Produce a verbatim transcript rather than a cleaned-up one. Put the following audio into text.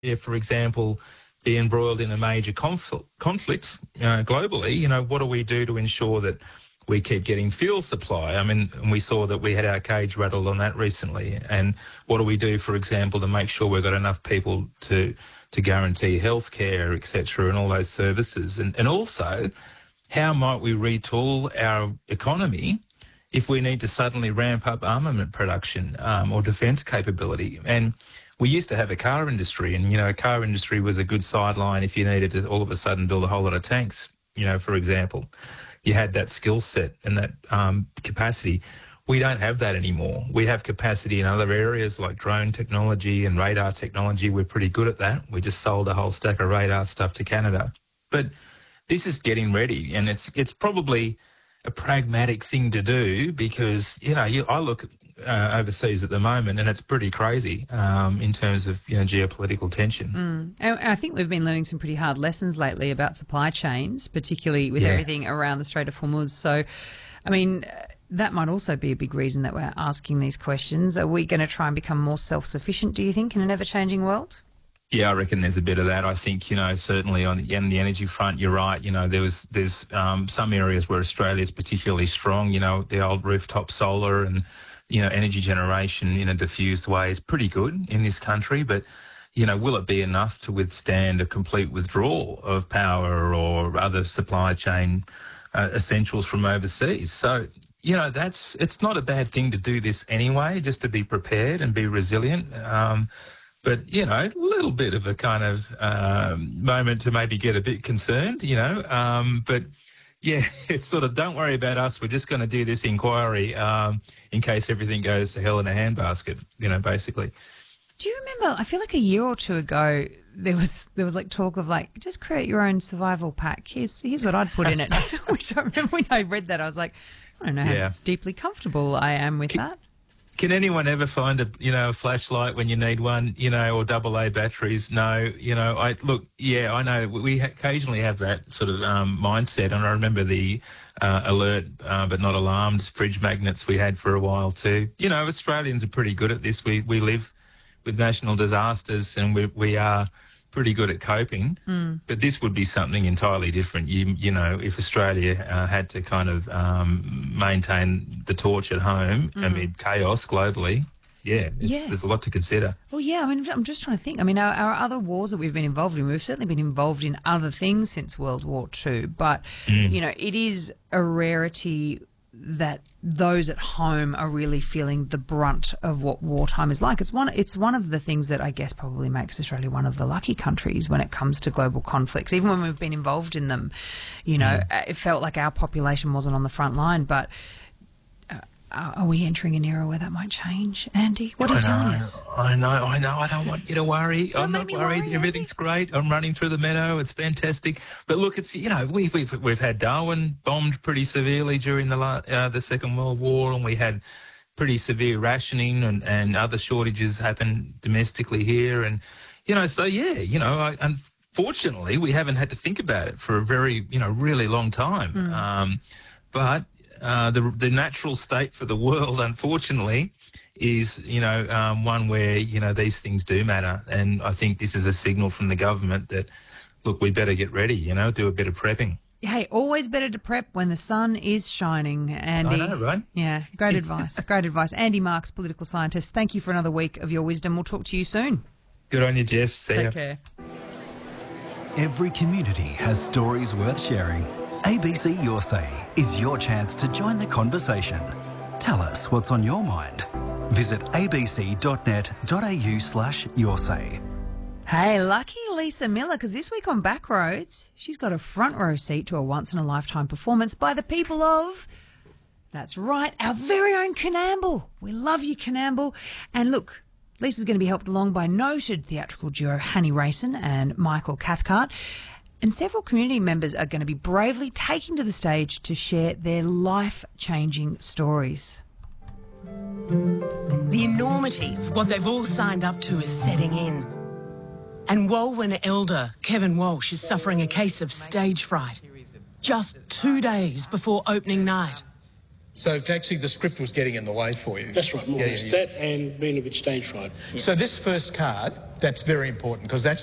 Yeah, for example, be embroiled in a major confl- conflict uh, globally, you know, what do we do to ensure that we keep getting fuel supply? I mean, and we saw that we had our cage rattled on that recently. And what do we do, for example, to make sure we've got enough people to to guarantee healthcare, et cetera, and all those services? And, and also, how might we retool our economy if we need to suddenly ramp up armament production um, or defence capability? And we used to have a car industry, and, you know, a car industry was a good sideline if you needed to all of a sudden build a whole lot of tanks, you know, for example. You had that skill set and that um, capacity. We don't have that anymore. We have capacity in other areas like drone technology and radar technology. We're pretty good at that. We just sold a whole stack of radar stuff to Canada. But this is getting ready, and it's it's probably a pragmatic thing to do because, you know, you, I look uh, overseas at the moment and it's pretty crazy um, in terms of, you know, geopolitical tension. Mm. And I think we've been learning some pretty hard lessons lately about supply chains, particularly with yeah. everything around the Strait of Hormuz. So, I mean, that might also be a big reason that we're asking these questions. Are we going to try and become more self-sufficient, do you think, in an ever-changing world? Yeah, I reckon there's a bit of that. I think, you know, certainly on the, on the energy front, you're right. You know, there was there's um, some areas where Australia is particularly strong. You know, the old rooftop solar and, you know, energy generation in a diffused way is pretty good in this country. But, you know, will it be enough to withstand a complete withdrawal of power or other supply chain uh, essentials from overseas? So, you know, that's it's not a bad thing to do this anyway, just to be prepared and be resilient. Um, But, you know, a little bit of a kind of um, moment to maybe get a bit concerned, you know. Um, but, yeah, it's sort of don't worry about us. We're just going to do this inquiry um, in case everything goes to hell in a handbasket, you know, basically. Do you remember, I feel like a year or two ago, there was there was like talk of like, just create your own survival pack. Here's, here's what I'd put in it, which I remember when I read that, I was like, I don't know how yeah. deeply comfortable I am with Can, that. Can anyone ever find a, you know, a flashlight when you need one, you know, or double A batteries? No, you know, I look, yeah, I know we occasionally have that sort of um, mindset. And I remember the uh, alert uh, but not alarmed fridge magnets we had for a while too. You know, Australians are pretty good at this. We we live with national disasters and we we are pretty good at coping. Mm. But this would be something entirely different. You you know, if Australia uh, had to kind of um, maintain the torch at home mm. amid chaos globally, yeah, it's, yeah, there's a lot to consider. Well, yeah, I mean, I'm just trying to think. I mean, our, our other wars that we've been involved in, we've certainly been involved in other things since World War Two, but, mm. you know, it is a rarity that those at home are really feeling the brunt of what wartime is like. It's one it's one of the things that I guess probably makes Australia one of the lucky countries when it comes to global conflicts. Even when we've been involved in them, you know, mm. it felt like our population wasn't on the front line. But uh, are we entering an era where that might change, Andy? What are you telling us? I know, I know. I don't want you to worry. Don't I'm not worried. worry, Everything's Andy. great. I'm running through the meadow. It's fantastic. But look, it's, you know, we've we've we've had Darwin bombed pretty severely during the la- uh, the Second World War, and we had pretty severe rationing and, and other shortages happen domestically here. And, you know, so yeah, you know, I, unfortunately, we haven't had to think about it for a very, you know, really long time. Mm. Um, but Uh, the the natural state for the world, unfortunately, is, you know, um, one where, you know, these things do matter. And I think this is a signal from the government that, look, we better get ready, you know, do a bit of prepping. Hey, always better to prep when the sun is shining, Andy. I know, right? Yeah, great advice. Great advice. Andy Marks, political scientist, thank you for another week of your wisdom. We'll talk to you soon. Good on you, Jess. See Take ya. care. Every community has stories worth sharing. A B C Your Say is your chance to join the conversation. Tell us what's on your mind. Visit abc.net.au slash your say. Hey, lucky Lisa Miller, because this week on Backroads, she's got a front row seat to a once-in-a-lifetime performance by the people of, that's right, our very own Coonamble. We love you, Coonamble. And look, Lisa's going to be helped along by noted theatrical duo Hanny Rayson and Michael Cathcart. And several community members are going to be bravely taking to the stage to share their life-changing stories. The enormity of what they've all signed up to is setting in. And Walwyn elder Kevin Walsh is suffering a case of stage fright just two days before opening night. So actually the script was getting in the way for you? That's right, more yeah, or less. Yeah, yeah. That and being a bit stage fright. So this first card That's very important because that's